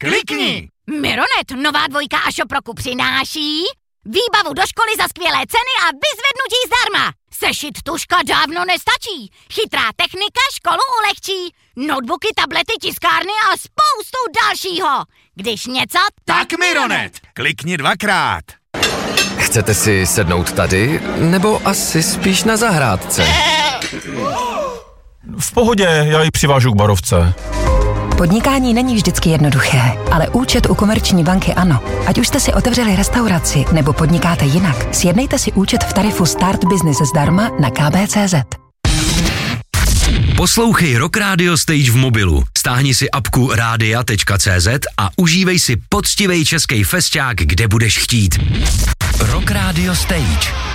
Klikni! Mironet, nová dvojka a Šoproku přináší výbavu do školy za skvělé ceny a vyzvednutí zdarma. Sešit tužka dávno nestačí. Chytrá technika školu ulehčí. Notebooky, tablety, tiskárny a spoustu dalšího. Když něco, Tak Mironet! Klikni 2krát. Chcete si sednout tady, nebo asi spíš na zahrádce? V pohodě, já ji přivážu k barovce. Podnikání není vždycky jednoduché, ale účet u Komerční banky ano. Ať už jste si otevřeli restauraci nebo podnikáte jinak, sjednejte si účet v tarifu Start Business zdarma na kb.cz. Poslouchej Rock Radio Stage v mobilu. Stáhni si apku radia.cz a užívej si poctivej český festiák, kde budeš chtít. Rock Radio Stage.